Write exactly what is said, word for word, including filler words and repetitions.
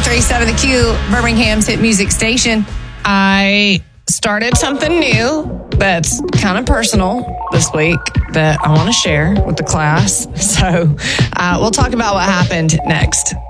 three seven The Q, Birmingham's hit music station. I started something new that's kind of personal this week that I want to share with the class. So uh, we'll talk about what happened next.